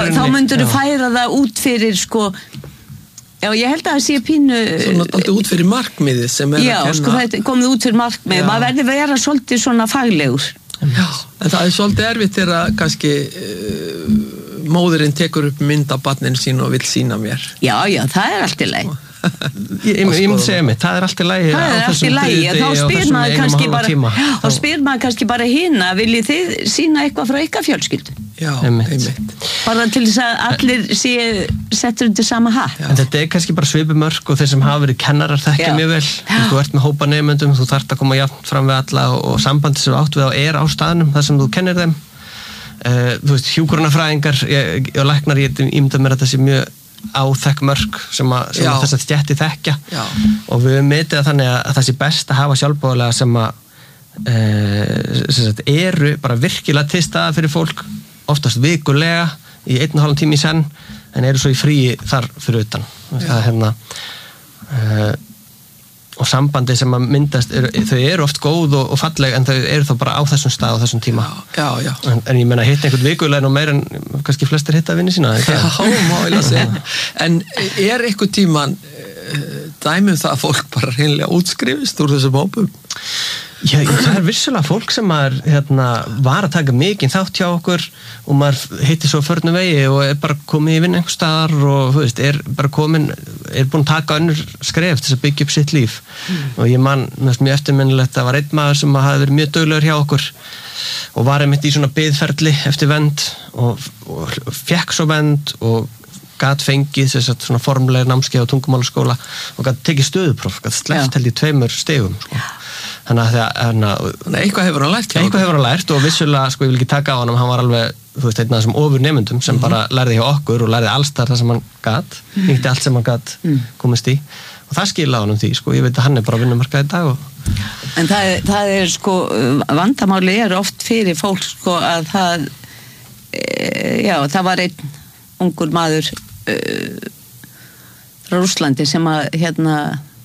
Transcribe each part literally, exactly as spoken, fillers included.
þá myndur þú færa það út fyrir sko Já, ég held að það sé pínu Svona alltaf út fyrir markmiðið sem er Já, að kenna sko þetta er komið út fyrir markmiðið maður verður að vera svolítið svona faglegur Já, en það er svolítið erfitt þegar kannski uh, móðurinn tekur upp mynd af barninu sín og vill sýna mér Já, já, það er allt í lagi Ég, ég, ég myndi segja mig, það er allt í lagi Það er allt í lagi, þá spyr maður kannski bara þá spyr maður kannski bara hina viljið þið sína eitthvað frá ykkar fjölskyldu Já, einmitt bara til þess að allir sé settur undir sama hatt En þetta er kannski bara svipumörk og þeir sem hafa verið kennarar þekkja mjög vel þú ert með hópa nemendum, þú þarft að koma jafnt fram við alla og, og sambandi sem átt við á er á staðnum þar sem þú kennir þeim uh, þú veist, hjúkrunarfræðingar og læknar, ég ímynda mér að þetta sé mjög áþekk mörk sem að, sem að þess að stjætti þekkja Já. Og við metið að þannig að það sé best að hafa sjálfboðalega sem að e, sem sagt, eru bara virkilega til staða fyrir fólk oftast vikulega í einn og hálfum tími í senn en eru svo í fríi þar fyrir utan það er hérna e, og sambandi sem að myndast er, þau eru oft góð og, og falleg en þau eru þá bara á þessum stað á þessum tíma já, já. En, en ég menna hitt einhvern vikulega nú meir en kannski flestir hitta að vinni sína Já, má ég að segja En er einhvern tíman uh, dæmum það að fólk bara reynilega útskrifist úr þessum hópum? Já, það er vissulega fólk sem maður hérna, var að taka mikinn þátt hjá okkur og maður hitti svo förnum vegi og er bara komið í vinna einhver staðar og þú veist, er bara komin er búin að taka önnur skref til að byggja upp sitt líf mm. og ég man mjög eftirminnilegt að var einn maður sem hafi verið mjög duglegur hjá okkur og var einmitt í svona biðferli eftir vernd og, og fekk svo vernd og gat fengið þess að svona formlega námskeið á tungumálaskóla og gat tekið stöðupróf, gat sleppt held í tveimur stigum sko. Þannig að það eitthvað hefur hann lært eitthvað hefur hann lært og vissulega, sko ég vil ekki taka á hann hann var alveg, þú veist, einn af þessum ofur nemyndum sem mm-hmm. bara lærði hjá okkur og lærði allstar það sem hann gat, mm-hmm. nýtti allt sem hann gat mm. komist í og það skilaði hann um því, sko, ég veit að hann er bara á vinnumarkaði í dag og... En það er, það er, sko, vandamáli er oft fyrir fólk, sko, að það e, já, það var einn ungur maður e, frá Rússlandi sem að, hérna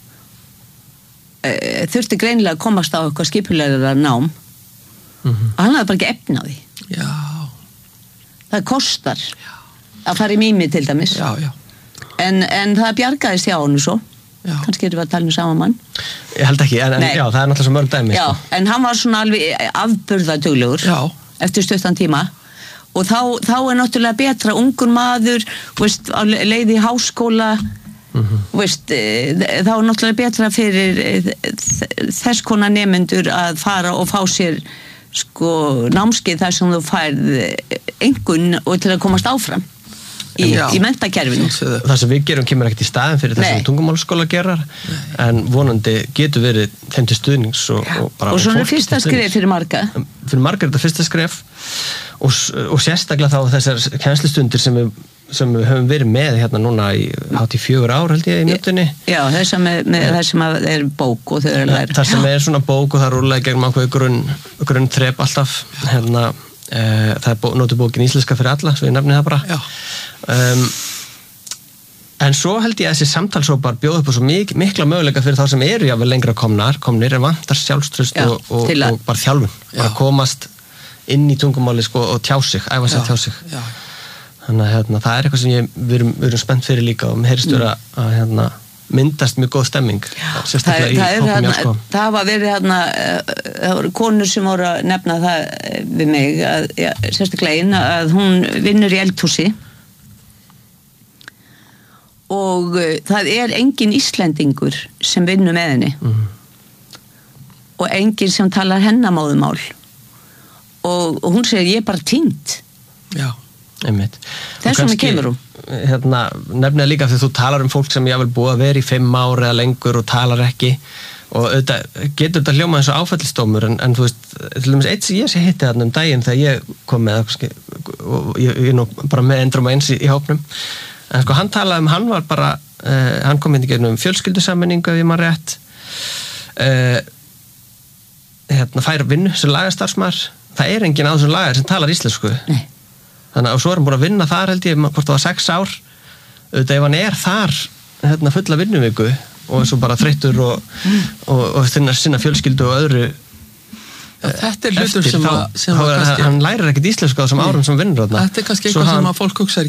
þurfti greinilega að komast á eitthvað skipulegra nám mm-hmm. og hann hafði bara ekki efni á því já. Það kostar já. Að fara í mými til dæmis já, já. En, en það bjargaðist hjá hann svo já. Kannski erum við að tala um sama mann Ég held ekki, en, en já, það er náttúrulega svo mörg dæmi já, sko. En hann var svona alveg afburðaduglegur eftir stuttan tíma og þá, þá er náttúrulega betra ungur maður veist, á leið í háskóla Mm-hmm. Veist, þá er náttúrulega betra fyrir þess konar nemendur að fara og fá sér sko námskeið þar sem þú færð engun og til að komast áfram í, í menntakerfinu. Það sem við gerum kemur ekkert í staðin fyrir þessum tungumálaskóla gerar en vonandi getur verið þeim til stuðnings og, og bara og svona fyrsta skref fyrir marga fyrir marga er þetta fyrsta skref og, og sérstaklega þá þessar kennslustundir sem við sem við höfum verið með hérna núna í hátt í fjögur ár held ég í mjötunni Já, þess að með, með þess sem er bók og þau eru lært Það sem er svona bók og það rúlega gegnum ákveði grunn, grunn þrep alltaf hérna, e, það er bó, notubókin íslenska fyrir alla svo ég nefni það bara um, en svo held ég að þessi samtalsópar bjóða upp á svo mik mikla möguleika fyrir þá sem eru jáfnvel lengra komnar komnir en vantar sjálfströst Já, og, og, og bara þjálfun bara komast inn í tungumáli sko, og tjá sig, æfa sig að tjá sig Já. Þannig að hérna, það er eitthvað sem ég, við erum, við erum spennt fyrir líka og mér heyrst vera mm. að hérna, myndast mjög góð stemming sérstaklega í hópum Jáskó. Það hafa verið hérna, það voru konur sem voru að nefna það við mig, að, ja, sérstaklega einn að hún vinnur í eldhúsi og uh, það er engin Íslendingur sem vinnur með henni mm. og engin sem talar hennamóðumál og, og hún segir ég er bara týnd. Já. Einmitt. Þess vegna kemur hún hérna, nefnilega líka þegar þú talar um fólk sem ég vil búa að vera í fimm ár eða lengur og talar ekki og auðvitað, getur þetta hljómað eins og áfællistómur en, en þú veist, til dæmis eitt sem ég sé hitti þarna um daginn þegar ég kom með og ég er nú bara með endrum eins í, í hópnum en sko hann talaði um, hann var bara uh, hann kom inn í gegnum fjölskyldusammenningu ef ég maður rétt uh, hérna fær vinnu sem lagastarfsmaður, það er enginn á þessum lagar sem talar íslensku Nei Þannig að svo er hann búin að vinna þar held ég hvort það var sex ár auðvitað ef hann er þar hérna, fulla vinnuviku og svo bara þreyttur og, og, og sinna, sinna fjölskyldu og öðru ja, þetta er hlutur sem, þá, að, sem þá, að kannski, hann lærir ekkert íslensku á þessum árum sem vinnur þetta er kannski eitthvað sem að fólk hugsa